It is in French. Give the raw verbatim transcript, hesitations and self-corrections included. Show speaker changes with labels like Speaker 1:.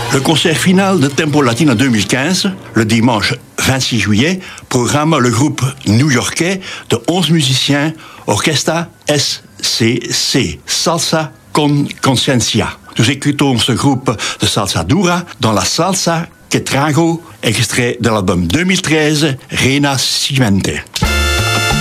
Speaker 1: Le concert final de Tempo Latino deux mille quinze, le dimanche vingt-six juillet, programme le groupe new-yorkais de onze musiciens Orquesta S C C, Salsa con Conciencia. Nous écoutons ce groupe de salsa dura dans la Salsa que Trago, extrait de l'album deux mille treize, Reina Cimente.